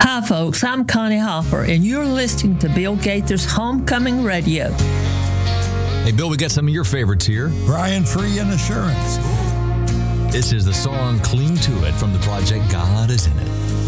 Hi, folks. I'm Connie Hopper, and you're listening to Bill Gaither's Homecoming Radio. Hey, Bill, we got some of your favorites here. Brian Free and Assurance. This is the song Cling to It from the project God Is in It.